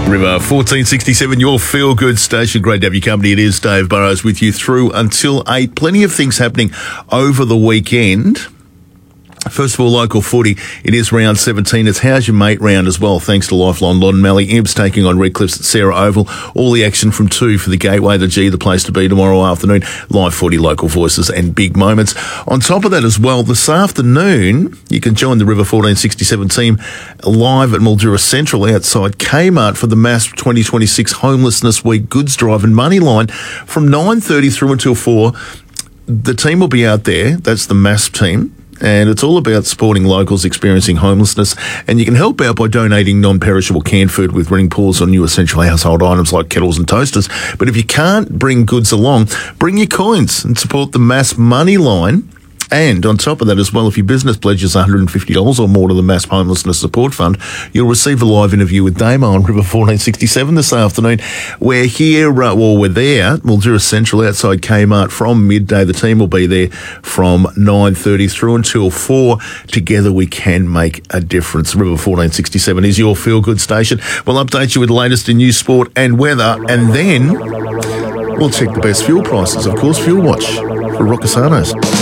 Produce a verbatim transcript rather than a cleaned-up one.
River fourteen sixty-seven, your feel-good station. Great to have your company. It is Dave Burrows with you through until eight. Plenty of things happening over the weekend. First of all, local footy. It is round seventeen. It's How's Your Mate round as well, thanks to Lifeline. Lon Malley, Imps taking on Redcliffs at Sarah Oval. All the action from two for the Gateway, the G, the place to be tomorrow afternoon. Live footy, local voices and big moments. On top of that as well, this afternoon, you can join the River fourteen sixty-seven team live at Mildura Central outside Kmart for the M A S P twenty twenty-six Homelessness Week Goods Drive and Money Line from nine thirty through until four. The team will be out there. That's the M A S P team. And it's all about supporting locals experiencing homelessness. And you can help out by donating non-perishable canned food with ring pulls on new essential household items like kettles and toasters. But if you can't bring goods along, bring your coins and support the M A S P Money Line. And on top of that as well, if your business pledges one hundred fifty dollars or more to the M A S P Homelessness Support Fund, you'll receive a live interview with Damo on River fourteen sixty-seven this afternoon. We're here, uh, well, we're there, Mildura Central outside Kmart from midday. The team will be there from nine thirty through until four. Together we can make a difference. River fourteen sixty-seven is your feel-good station. We'll update you with the latest in news, sport and weather, and then we'll check the best fuel prices. Of course, Fuel Watch for Roccasanos.